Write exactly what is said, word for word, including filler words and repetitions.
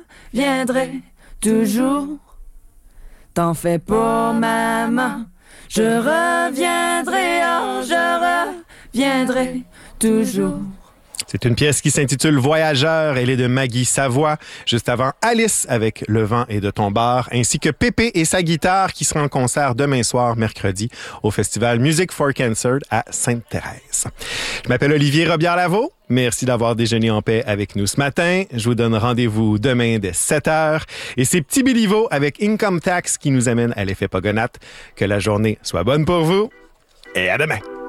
reviendrai toujours. T'en fais pas, maman, je reviendrai, oh, je reviendrai toujours. C'est une pièce qui s'intitule Voyageur. Elle est de Maggie Savoie. Juste avant, Alice avec Le vent est de ton bar, ainsi que Pépé et sa guitare qui sera en concert demain soir, mercredi, au festival Music for Cancer à Sainte-Thérèse. Je m'appelle Olivier Robillard-Lavaux. Merci d'avoir déjeuné en paix avec nous ce matin. Je vous donne rendez-vous demain dès sept heures. Et c'est Petit Béliveau avec Income Tax qui nous amène à l'effet Pogonatte. Que la journée soit bonne pour vous et à demain.